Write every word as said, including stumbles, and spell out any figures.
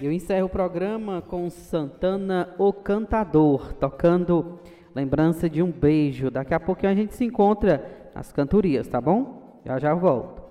Eu encerro o programa com Santana, o Cantador, tocando Lembrança de um Beijo. Daqui a pouquinho a gente se encontra nas cantorias, tá bom? Já já eu volto.